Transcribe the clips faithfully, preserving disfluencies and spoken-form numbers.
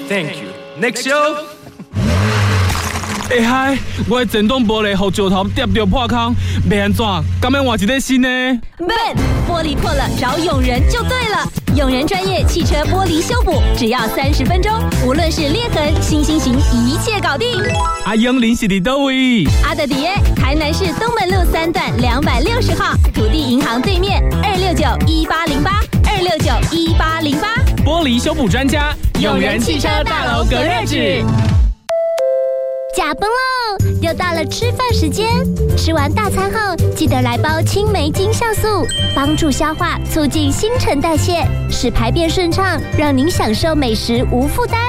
Thank you. Next show. 哎嗨，我的震动玻璃互石头跌到破空，要安怎？敢要换一个新的 ？Ben， 玻璃破了找永仁就对了。永仁专业汽车玻璃修补，只要三十分钟，无论是裂痕、新星型，一切搞定。 阿永林是伫倒位？ 阿德迪耶，台南市东门路三段两百六十号，土地银行对面，二六九一八零八，二六九一八零八。 玻璃修补专家， 永仁汽车大楼隔热纸。 驾崩喽！又到了吃饭时间，吃完大餐后记得来包青梅精酵素，帮助消化，促进新陈代谢，使排便顺畅，让您享受美食无负担。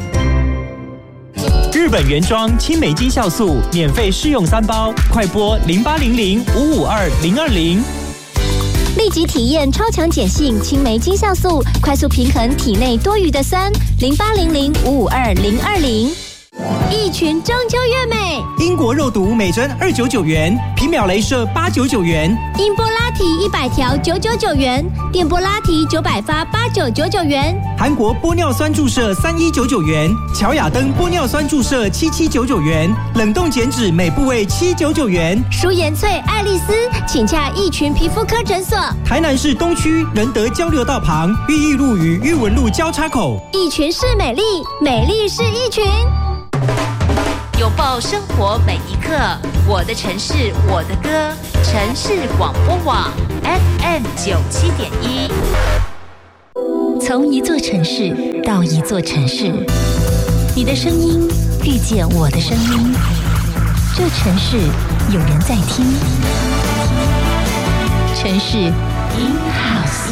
日本原装青梅精酵素免费试用三包，快拨零八零零五五二零二零。 立即体验超强碱性青梅精酵素，快速平衡体内多余的酸。零八零零五五二零二零。一群中秋月美， 英国肉毒每针二九九元，皮秒雷射八九九元， 音波拉提一百条九九九元，电波拉提九百发八九九九元， 韩国玻尿酸注射三一九九元，乔雅登玻尿酸注射七七九九元，冷冻减脂每部位七九九元。 舒颜萃、爱丽丝，请洽一群皮肤科诊所。 台南市东区仁德交流道旁，裕义路与裕文路交叉口。 一群是美丽，美丽是一群。 拥抱生活每一刻，我的城市，我的歌，城市广播网 F M 九七点一。从一座城市到一座城市，你的声音遇见我的声音，这城市有人在听，城市 in house。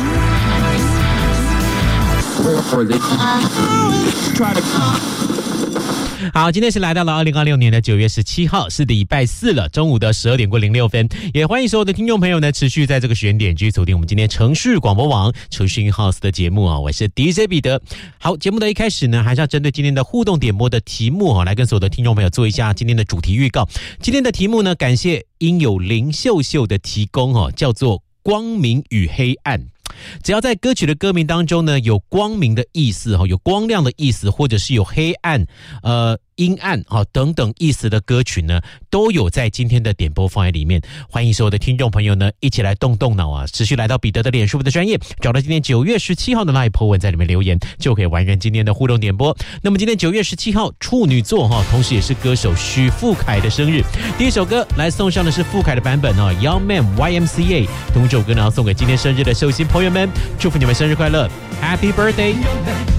好，今天是来到了二零二六年的九月十七号，是礼拜四了，中午的十二点过零六分，也欢迎所有的听众朋友呢，持续在这个选点去锁定我们今天城市广播网城市 in house 的节目啊，我是 D J 彼得。好，节目的一开始呢，还是要针对今天的互动点播的题目啊，来跟所有的听众朋友做一下今天的主题预告。今天的题目呢，感谢音友林秀秀的提供哦，叫做光明与黑暗。只要在歌曲的歌名当中呢，有光明的意思，有光亮的意思，或者是有黑暗、呃阴暗等等意思的歌曲呢，都有在今天的点播放在里面。欢迎所有的听众朋友呢，一起来动动脑啊，持续来到彼得的脸书的专页，找到今天九月十七号的 Live po 文，在里面留言，就可以完成今天的互动点播。那么今天九月十七号，处女座哈，同时也是歌手许富凯的生日。第一首歌来送上的是富凯的版本哦 ，Young Man Y M C A。同这首歌呢，要送给今天生日的寿星朋友们，祝福你们生日快乐 ，Happy Birthday！